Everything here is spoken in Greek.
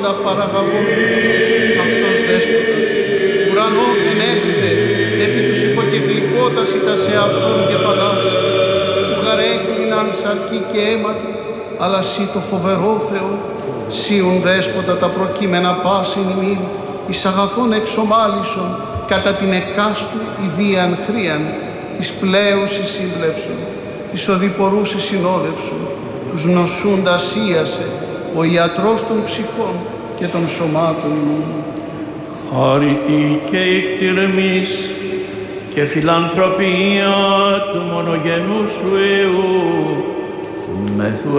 όντα παραγαγών. Αυτός δέσποτα, ουρανόθεν έκριδε, επί τους υποκεκλικότας ητα σε αυτόν κεφαλάς, που γαρέκλειναν σαρκή και αίματι, αλλά σύ το φοβερό Θεό, σίουν δέσποτα τα προκείμενα πάσιν ημίν, εις αγαθών εξομάλισον, κατά την εκάστου ιδίαν χρίαν, της πλέουσης σύμπλευσον, της οδηπορούσης συνόδευσον, τους νοσούντας ίασε, ο ιατρός των ψυχών και των σωμάτων ημών. Χάρητη και εκτιρμής και φιλανθρωπία του μονογενού σου Υιού, μεθου